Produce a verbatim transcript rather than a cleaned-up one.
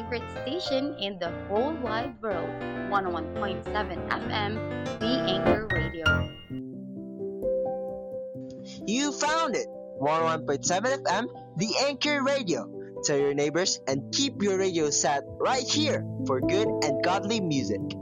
favorite station in the whole wide world, one oh one point seven F M, The Anchor Radio. You found it! one oh one point seven F M, The Anchor Radio. Tell your neighbors and keep your radio set right here for good and godly music.